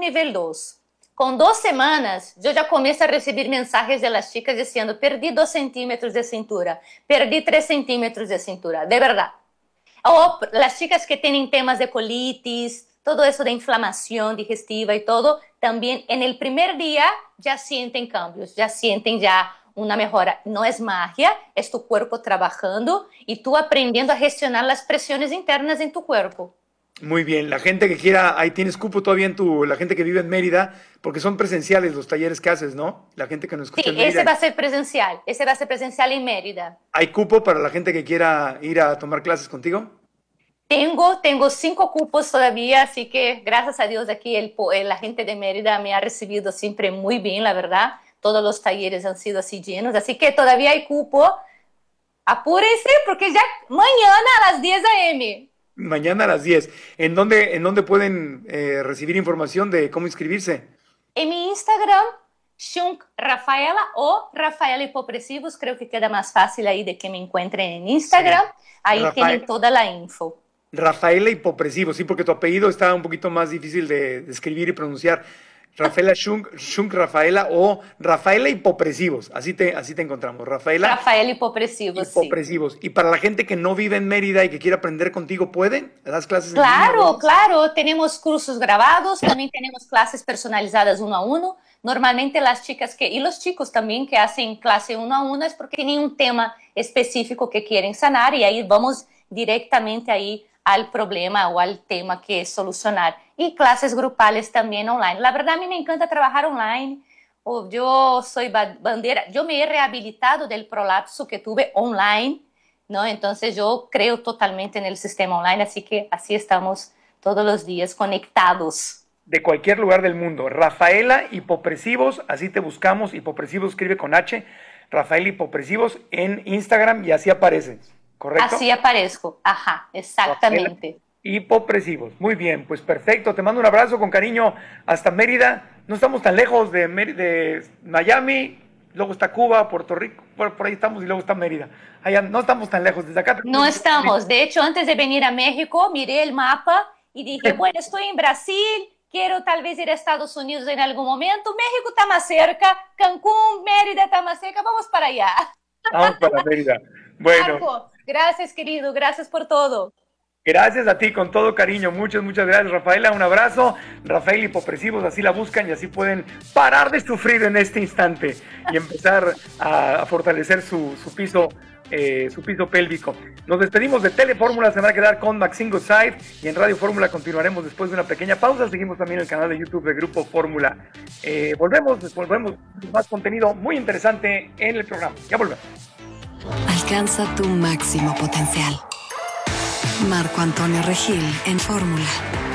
nivel 2. Con 2 semanas, yo ya comienzo a recibir mensajes de las chicas diciendo, perdí 2 centímetros de cintura, perdí 3 centímetros de cintura, de verdad. O las chicas que tienen temas de colitis, todo eso de inflamación digestiva y todo, también en el primer día ya sienten cambios, ya sienten ya una mejora. No es magia, es tu cuerpo trabajando y tú aprendiendo a gestionar las presiones internas en tu cuerpo. Muy bien, la gente que quiera, ahí tienes cupo todavía la gente que vive en Mérida, porque son presenciales los talleres que haces, ¿no? La gente que nos escucha Sí, en Mérida. ese va a ser presencial en Mérida. ¿Hay cupo para la gente que quiera ir a tomar clases contigo? Tengo 5 cupos todavía, así que gracias a Dios aquí la gente de Mérida me ha recibido siempre muy bien, la verdad. Todos los talleres han sido así llenos, así que todavía hay cupo. Apúrese porque ya mañana a las 10 a.m. Mañana a las 10. ¿En dónde pueden recibir información de cómo inscribirse? En mi Instagram, Shunk Rafaela o Rafaela Hipopresivos, creo que queda más fácil ahí de que me encuentren en Instagram. Sí. Ahí tienen toda la info. Rafaela Hipopresivo, sí, porque tu apellido está un poquito más difícil de escribir y pronunciar. Rafaela Shunk Rafaela o Rafaela Hipopresivos, así te encontramos. Rafaela Hipopresivos, sí. Hipopresivos. Y para la gente que no vive en Mérida y que quiera aprender contigo, ¿pueden? ¿Das clases en Claro, línea? claro. Tenemos cursos grabados, también tenemos clases personalizadas 1 a 1. Normalmente las chicas y los chicos también que hacen clase 1 a 1 es porque tienen un tema específico que quieren sanar y ahí vamos directamente ahí al problema o al tema que solucionar. Y clases grupales también online. La verdad, a mí me encanta trabajar online. Yo soy bandera, yo me he rehabilitado del prolapso que tuve online, ¿no? Entonces yo creo totalmente en el sistema online, así que así estamos todos los días conectados. De cualquier lugar del mundo. Rafaela Hipopresivos, así te buscamos. Hipopresivos escribe con H. Rafaela Hipopresivos en Instagram y así aparece. ¿Correcto? Así aparezco, ajá, exactamente. Hipopresivos, muy bien, pues perfecto, te mando un abrazo con cariño hasta Mérida, no estamos tan lejos de Miami, luego está Cuba, Puerto Rico, por ahí estamos y luego está Mérida, allá no estamos tan lejos, desde acá. No estamos, de hecho antes de venir a México miré el mapa y dije, bueno, estoy en Brasil, quiero tal vez ir a Estados Unidos en algún momento, México está más cerca, Cancún, Mérida está más cerca, vamos para allá. Vamos para Mérida. Bueno. Marco, gracias, querido. Gracias por todo. Gracias a ti, con todo cariño. Muchas gracias, Rafaela. Un abrazo. Rafaela Hipopresivos, así la buscan y así pueden parar de sufrir en este instante y empezar a fortalecer su piso pélvico. Nos despedimos de Telefórmula. Se van a quedar con Maxine Goodside y en Radio Fórmula continuaremos después de una pequeña pausa. Seguimos también el canal de YouTube de Grupo Fórmula. Volvemos. Más contenido muy interesante en el programa. Ya volvemos. Alcanza tu máximo potencial. Marco Antonio Regil en Fórmula.